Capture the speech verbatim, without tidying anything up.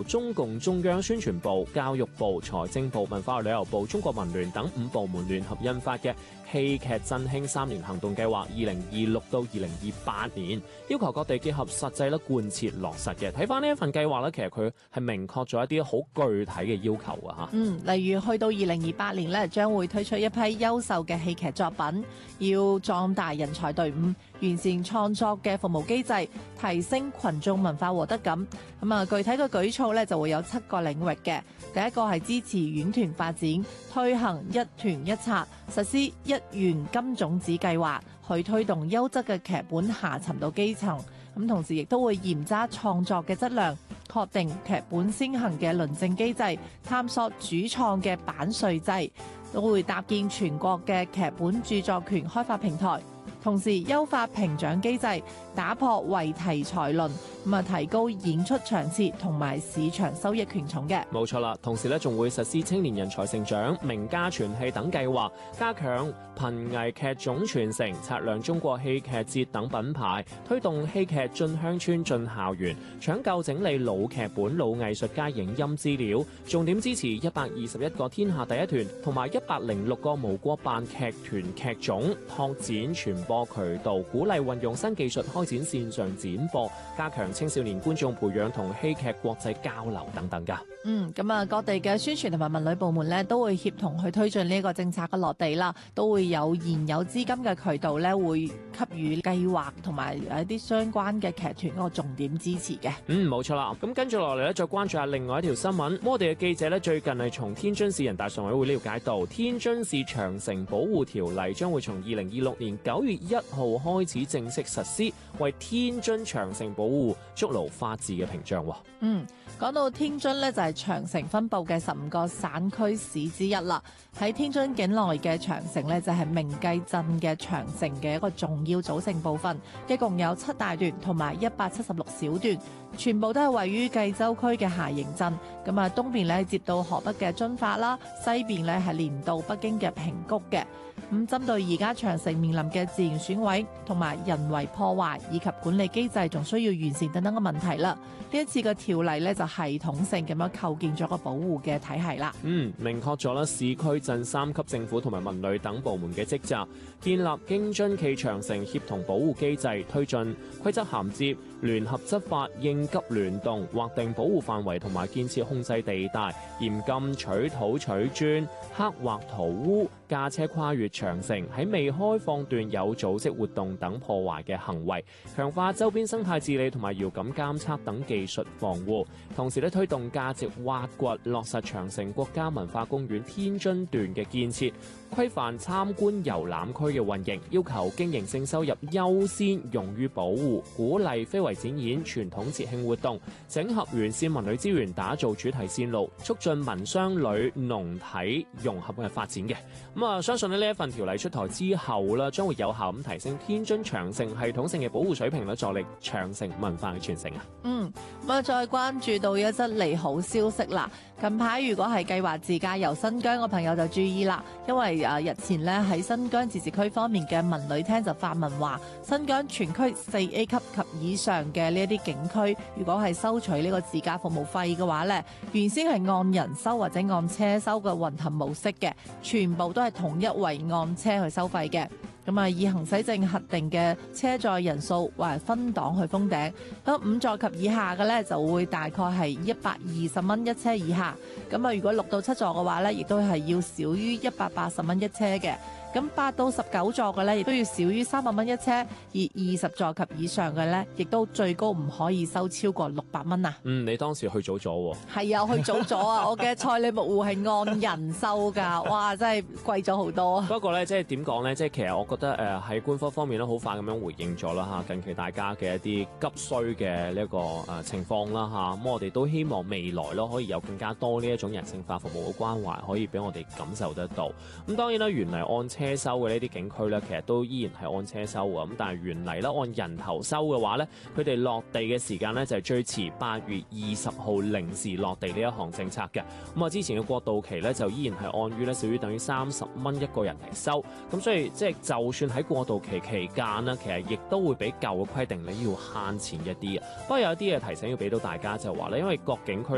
部、中共中央宣傳部、教育部、財政部、文化旅遊部、中國文聯等五部門聯合印發嘅戲劇振興三年行動計劃，二零二六到二零二八年，要求各地結合實際咧貫徹落實嘅。睇翻呢一份計劃咧，其實佢係明確咗一啲好具體嘅要求啊嚇。 嗯，例如去到二零二八年咧，將會推出一批優秀嘅戲劇作品，要壯大人才隊伍，完善創作嘅服務機制，提升群眾文化獲得感。咁啊，具體嘅舉措咧就會有七個領域嘅。第一個係支持院團發展，推行一團一策，實施一元金種子計劃，去推動優質嘅劇本下沉到基層。咁同時亦都會嚴揸創作嘅質量，確定劇本先行嘅論證機制，探索主創嘅版稅制，都會搭建全國嘅劇本著作權開發平台。同時優化評獎機制，打破唯題材論，咁啊提高演出場次同埋市場收益權重嘅。 冇錯啦，同時咧仲會實施青年人才成長、名家傳戲等計劃，加強瀕危劇種傳承，擦亮中國戲劇節等品牌，推動戲劇進鄉村、進校園，搶救整理老劇本、老藝術家影音資料，重點支持一百二十一個天下第一團同埋一百零六個無國辦劇團劇種，拓展傳播渠道，鼓勵運用新技術開展線上展播，加強青少年觀眾培養同戲劇國際交流等等噶。 嗯，咁啊，各地嘅宣傳同埋文旅部門咧，都會協同去推進呢個政策嘅落地啦，都會有現有資金嘅渠道咧，會給予計劃同埋一啲相關嘅劇團嗰個重點支持嘅。 嗯，冇錯啦。咁跟住落嚟咧，再關注下另外一條新聞。我哋嘅記者咧，最近係從天津市人大常委會了解到，天津市長城保護條例將會從二零二六年九月一號開始正式實施，為天津長城保護築牢法治嘅屏障。 嗯，講到天津呢，就係長城分佈嘅十五個省區市之一啦。喺天津境內嘅長城呢，就係明繼鎮嘅長城嘅一個重要組成部分，一共有七大段同埋一百七十六小段，全部都係位於濟州區嘅霞營鎮。咁啊，東邊呢接到河北嘅遵化啦，西邊呢係連到北京嘅平谷嘅。咁針對而家長城面臨嘅自然損毀同埋人為破壞以及管理機制仲需要完善等等嘅問題啦，呢一次嘅條例咧就系統性咁樣構建咗個保護嘅體系啦。 嗯，明確咗啦市區鎮三級政府同埋文旅等部門嘅職責，建立京津冀長城協同保護機制，推進規則銜接、聯合執法、應急聯動，劃定保護範圍同埋建設控制地帶，嚴禁取土取磚、刻畫塗污、駕車跨越長城，喺未開放段有組織活動等破壞嘅行為，強化周邊生態治理同埋遙感監測等技術防護，同時咧推動價值挖掘，落實長城國家文化公園天津段嘅建設，規範參觀遊覽區嘅運營，要求經營性收入優先用於保護，鼓勵非遺展演、傳統節慶活動，整合完善文旅資源，打造主題線路，促進文商旅農體融合嘅發展嘅。咁啊，相信呢一份條例出台之後啦，將會有效咁提升天津長城系統性嘅保護水平啦，助力長城文化嘅傳承啊。 嗯，咁啊，再關注到一則利好消息啦。近排如果係計劃自駕遊新疆嘅朋友就注意啦，因為誒日前咧喺新疆自治區方面嘅文旅廳就發文話，新疆全區四 A 級及以上嘅呢一啲景區，如果係收取呢個自駕服務費嘅話咧，原先係按人收或者按車收嘅混合模式嘅，全部都係統一為按車去收費嘅。咁啊，以行駛證核定嘅車載人數或分檔去封頂，咁五座及以下嘅咧就會大概係一百二十蚊一車以下，咁啊如果六到七座嘅話咧，亦都係要少於一百八十蚊一車嘅。咁八到十九座嘅咧，亦都要少於三百蚊一車；而二十座及以上嘅咧，亦都最高唔可以收超過六百蚊啊！ 嗯，你當時去早咗喎？ 係啊，去早咗啊！我嘅賽里木湖係按人收㗎，哇！真係貴咗好多。 不過咧，即係點講咧？即係其實我覺得誒喺、呃、官方方面咧，好快咁樣回應咗啦嚇。近期大家嘅一啲急需嘅呢一個誒、呃、情況啦嚇，咁、啊、我哋都希望未來咯可以有更加多呢一種人性化服務嘅關懷，可以俾我哋感受得到。咁當然啦，原嚟按車車收嘅呢啲景區咧，其實都依然係按車收嘅，咁但係原嚟咧按人頭收嘅話咧，佢哋落地嘅時間咧就係最遲八月二十號零時落地呢一項政策嘅。咁啊，之前嘅過渡期咧就依然係按於咧少於等於三十蚊一個人嚟收，咁所以即係就算喺過渡期期間咧，其實亦都會比舊嘅規定你要慳錢一啲啊。不過有一啲嘅提醒要俾到大家就係話咧，因為各景區